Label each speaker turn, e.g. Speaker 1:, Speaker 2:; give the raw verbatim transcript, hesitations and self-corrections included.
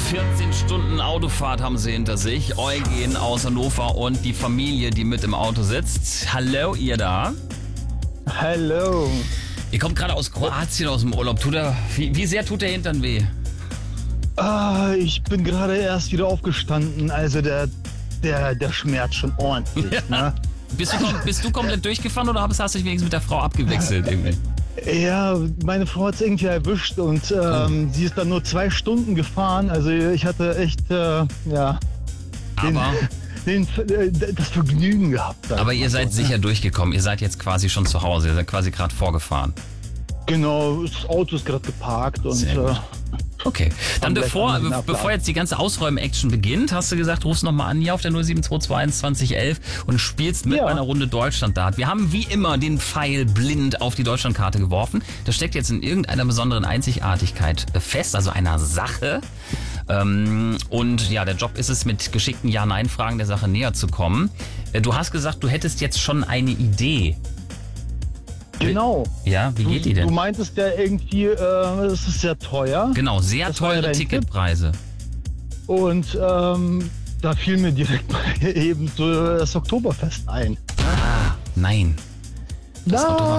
Speaker 1: vierzehn Stunden Autofahrt haben sie hinter sich. Eugen aus Hannover und die Familie, die mit im Auto sitzt. Hallo, ihr da?
Speaker 2: Hallo.
Speaker 1: Ihr kommt gerade aus Kroatien aus dem Urlaub. Tut er, wie, wie sehr tut der Hintern weh?
Speaker 2: Ah, ich bin gerade erst wieder aufgestanden, also der, der, der schmerzt schon ordentlich.
Speaker 1: Ja.
Speaker 2: Ne?
Speaker 1: Bist, du, bist du komplett durchgefahren oder hast du dich wenigstens mit der Frau abgewechselt irgendwie?
Speaker 2: Ja, meine Frau hat es irgendwie erwischt und ähm, sie ist dann nur zwei Stunden gefahren. Also ich hatte echt, äh, ja, den,
Speaker 1: Aber,
Speaker 2: den, äh, das Vergnügen gehabt.
Speaker 1: aber ihr seid
Speaker 2: so,
Speaker 1: sicher
Speaker 2: ne?
Speaker 1: durchgekommen. Ihr seid jetzt quasi schon zu Hause. Ihr seid quasi gerade vorgefahren.
Speaker 2: Genau, das Auto ist gerade geparkt und
Speaker 1: Sehr gut.
Speaker 2: äh,
Speaker 1: Okay, dann
Speaker 2: Am
Speaker 1: bevor,
Speaker 2: besten
Speaker 1: be
Speaker 2: abladen.
Speaker 1: bevor jetzt die ganze Ausräumen-Action beginnt, hast du gesagt, rufst nochmal an hier auf der null sieben zwei zwei eins zwanzig elf und spielst mit
Speaker 2: Ja.
Speaker 1: bei einer Runde Deutschland-Dart. Wir haben wie immer den Pfeil blind auf die Deutschlandkarte geworfen. Das steckt jetzt in irgendeiner besonderen Einzigartigkeit fest, also einer Sache. Ähm, und ja, der Job ist es, mit geschickten Ja-Nein-Fragen der Sache näher zu kommen. Äh, Du hast gesagt, du hättest jetzt schon eine Idee.
Speaker 2: genau.
Speaker 1: Ja, wie
Speaker 2: Du,
Speaker 1: geht die
Speaker 2: du
Speaker 1: denn?
Speaker 2: meintest ja irgendwie, äh, es ist sehr teuer.
Speaker 1: Genau, sehr
Speaker 2: Das war ja
Speaker 1: teure
Speaker 2: dein
Speaker 1: Ticketpreise.
Speaker 2: Und ähm, da fiel mir direkt mal eben so das Oktoberfest ein.
Speaker 1: Ah, nein. Das
Speaker 2: Na,
Speaker 1: Oktober-